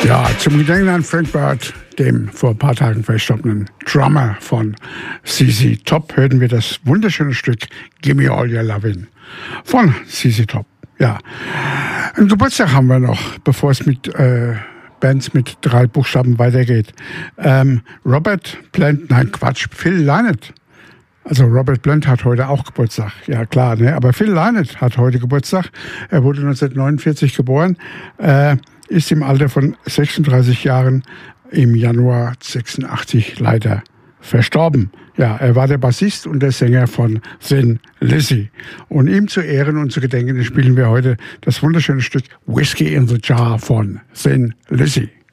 Ja, zum Gedenken an Frank Bird, dem vor ein paar Tagen verstorbenen Drummer von ZZ Top, hörten wir das wunderschöne Stück Gimme All Your Lovin' von ZZ Top. Ja, einen Geburtstag haben wir noch, bevor es mit Bands mit 3 Buchstaben weitergeht. Robert Plant, nein Quatsch, Phil Lynott. Also Robert Plant hat heute auch Geburtstag, ja klar, ne? Aber Phil Lynott hat heute Geburtstag. Er wurde 1949 geboren, ist im Alter von 36 Jahren im Januar 86 leider verstorben. Ja, er war der Bassist und der Sänger von Thin Lizzy. Und ihm zu Ehren und zu gedenken spielen wir heute das wunderschöne Stück Whiskey in the Jar von Thin Lizzy.